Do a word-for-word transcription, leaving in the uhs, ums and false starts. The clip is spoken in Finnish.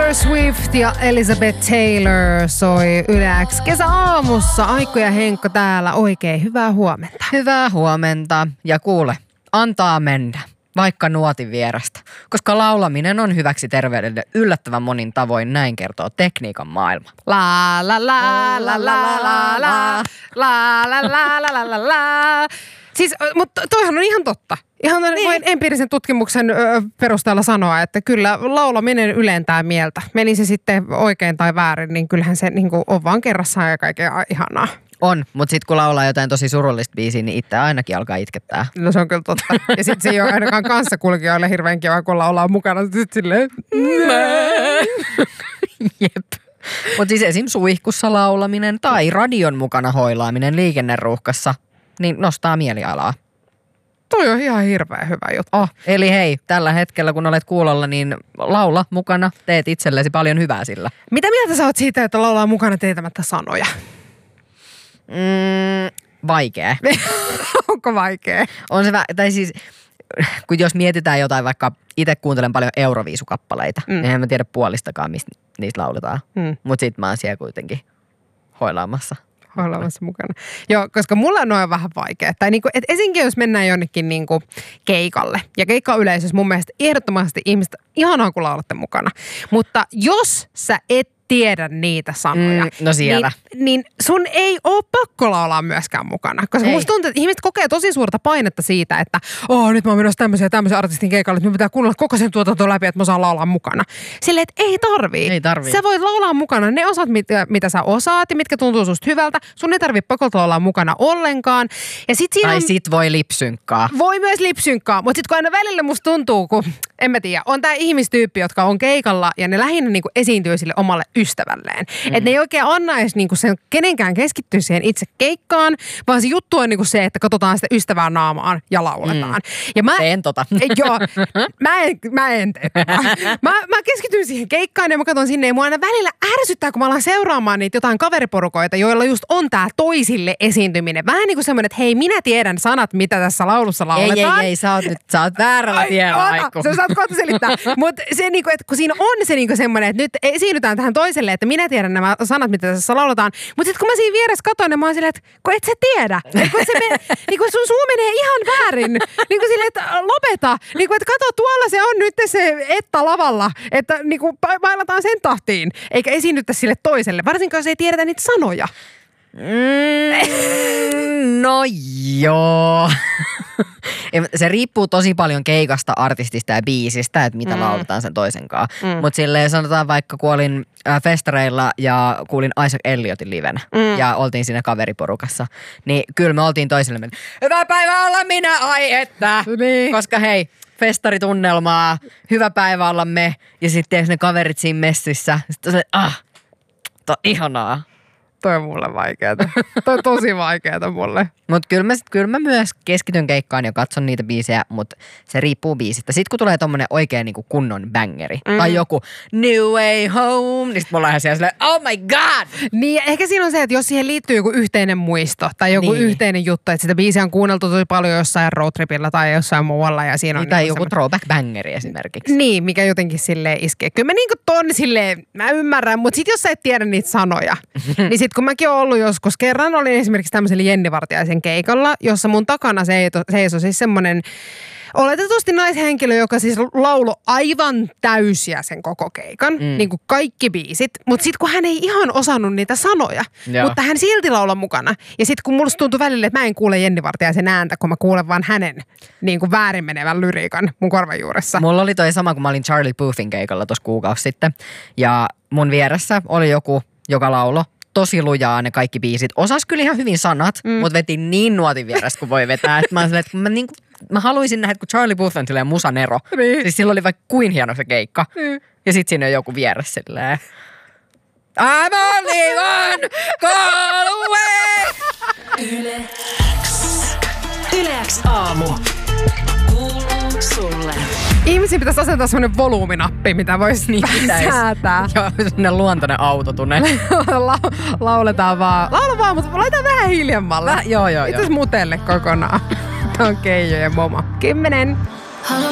Taylor Swift ja Elizabeth Taylor soi Yle X kesäaamussa. Aikko ja Henkka täällä. Oikein hyvää huomenta. Hyvää huomenta. Ja kuule, antaa mennä, vaikka nuotin vierestä. Koska laulaminen on hyväksi terveydelle yllättävän monin tavoin, näin kertoo tekniikan maailma. La la la la la la la la la la la la la la. Siis, mutta toihan on ihan totta. Ihan niin. Voin empiirisen tutkimuksen ö, perusteella sanoa, että kyllä laulaminen ylentää mieltä. Meni se sitten oikein tai väärin, niin kyllähän se niin kuin, on vaan kerrassaan ja kaiken ihanaa. On, mutta sitten kun laulaa jotain tosi surullista biisiä, niin itse ainakin alkaa itkettää. No se on kyllä totta. Ja sitten se ei ole ainakaan kanssakulkijoille hirveän kiva, kun laulaa mukana. Sitten silleen... Jep. Mutta siis esim. Suihkussa laulaminen tai radion mukana hoilaaminen liikenneruuhkassa, niin nostaa mielialaa. Toi on ihan hirveän hyvä juttu. Oh, eli hei, tällä hetkellä kun olet kuulolla, niin laula mukana, teet itsellesi paljon hyvää sillä. Mitä mieltä sä oot siitä, että laulaa mukana teetämättä sanoja? Mm, vaikea. Onko vaikea? On se, vä- tai siis, kun jos mietitään jotain, vaikka itse kuuntelen paljon Euroviisukappaleita, mm. niin en mä tiedä puolistakaan, mistä niistä lauletaan. Mm. Mutta sit mä oon siellä kuitenkin hoilaamassa. Hoilaamassa mukana. Joo, koska mulla on noin vähän vaikea. Tai niinku, et esinkin jos mennään jonnekin niinku keikalle. Ja keikkayleisössä mun mielestä ehdottomasti ihmistä ihanaa, kun laulatte mukana. Mutta jos sä et tiedä niitä sanoja, mm, no siellä. Niin, niin sun ei ole pakko laulaa myöskään mukana. Koska ei. Musta tuntuu, että ihmiset kokee tosi suurta painetta siitä, että oh, nyt mä oon menossa tämmöisen ja tämmöisen artistin keikalle, että mun pitää kuunnella koko sen tuotantoa läpi, että mä saan laulaa mukana. Silleen, että ei tarvii. Ei tarvii. Sä voit laulaa mukana ne osat, mitä, mitä sä osaat ja mitkä tuntuu susta hyvältä. Sun ei tarvii pakolta laulaa mukana ollenkaan. Ja sit siinä tai on, sit voi lipsynkkaa. Voi myös lipsynkkaa, mutta sit kun aina välillä musta tuntuu, kun en mä tiedä, on tää ihmistyyppi, jotka on keikalla ja ne lähinnä niinku esiintyy sille omalle ystävälleen. Mm. Että ne ei oikein anna edes niinku sen kenenkään keskittyä siihen itse keikkaan, vaan se juttu on niinku se, että katsotaan sitä ystävää naamaan ja lauletaan. Mm. Ja mä, Teen tota. Joo, mä en, mä en tee tota. Mä, mä keskityn siihen keikkaan ja mä katson sinne ja mua aina välillä ärsyttää, kun mä alan seuraamaan niitä jotain kaveriporukoita, joilla just on tää toisille esiintyminen. Vähän niin kuin semmoinen, että hei, minä tiedän sanat, mitä tässä laulussa lauletaan. Ei, ei, ei, sä oot nyt, sä oot väärällä tiellä, Aikku. Sä saat kohta selittää. Mutta se niinku, että kun siinä on se niinku semmoinen, että nyt esiinnytään tähän toiselle, että minä tiedän nämä sanat, mitä tässä lauletaan. Mutta sitten kun mä siinä vieressä katson, niin mä oon silleen, että kun et sä tiedä. Että kun, se me, niinku sun suu menee ihan väärin. Niinku silleen, että lopeta. Niinku, että kato, tuolla se on nyt se etta lavalla. Että niinku bailataan sen tahtiin. Eikä esiinnyttä sille toiselle. Varsinkaan jos ei tiedetä niitä sanoja. Mm, no joo. Se riippuu tosi paljon keikasta, artistista ja biisistä, että mitä mm. lauletaan sen toisen kanssa. Mm. Mutta silleen sanotaan vaikka, kun olin äh, festareilla ja kuulin Isaac Elliotin livenä mm. ja oltiin siinä kaveriporukassa, niin kyllä me oltiin toiselle, hyvää päivää olla minä, ai että. Niin. Koska hei, festaritunnelmaa, hyvä päivä olla me ja sitten ne kaverit siinä messissä. Sitten se, ah, to, ihanaa. Toi on mulle vaikeeta. Toi on tosi vaikeeta mulle. Mutta kyllä mä, kyllä mä myös keskityn keikkaan ja katson niitä biisejä, mutta se riippuu biisistä. Sitten kun tulee tommonen oikein niinku kunnon bangeri mm. tai joku New Way Home, niin sit mulla on ihan siellä silleen, oh my god! Niin, ehkä siinä on se, että jos siihen liittyy joku yhteinen muisto tai joku niin. yhteinen juttu, että sitä biisiä on kuunneltu tosi paljon jossain roadtripilla tai jossain muualla ja siinä on... Tai joku semmo... throwback bangeri esimerkiksi. Niin, mikä jotenkin silleen iskee. Kyllä mä niinku ton silleen, mä ymmärrän, mutta sit jos sä et tiedä niitä sanoja, niin sit kun mäkin oon ollut joskus, kerran olin esimerkiksi tämmöisellä Jenni Vartiaisen keikalla, jossa mun takana seisoi siis semmoinen oletetusti naishenkilö, joka siis lauloi aivan täysiä sen koko keikan, mm. niin kuin kaikki biisit. Mutta sitten kun hän ei ihan osannut niitä sanoja, Joo. mutta hän silti lauloi mukana. Ja sitten kun musta tuntui välillä, että mä en kuule Jenni Vartiaisen ääntä, kun mä kuulen vaan hänen niin kuin väärin menevän lyriikan mun korvan juuressa. Mulla oli toi sama, kun mä olin Charlie Puthin keikalla tuossa kuukausi sitten. Ja mun vieressä oli joku, joka lauloi tosi lujaa ne kaikki biisit. Osas kyllä ihan hyvin sanat, mm. mutta veti niin nuotin vieressä, kun voi vetää. Että mä, silleen, että mä, niin kuin, mä haluaisin nähdä, kun Charlie Puth on silleen musanero. Niin. Siis sillä oli vaikka kuin hieno se keikka. Mm. Ja sit siinä on joku vieressä silleen. I'm only one call away! Yle X. Yle X aamu. Kuuluu sulle. Ihmisiä pitäisi asentaa semmoinen volyyminappi, mitä voisi niin säätää. Joo, semmoinen luontainen autotune. La- lauletaan vaan. Laula vaan, mutta laitetaan vähän hiljemmalle. Väh, joo, joo, joo. Itse asiassa mutelle kokonaan. Tämä on Keijo ja Momo. Kymmenen.